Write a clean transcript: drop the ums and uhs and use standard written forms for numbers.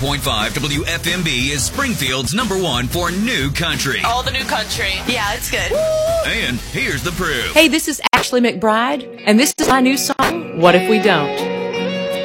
WFMB is Springfield's #1 for new country. All the new country. Yeah, it's good. And here's the proof. Hey, this is Ashley McBride, and this is my new song, What If We Don't?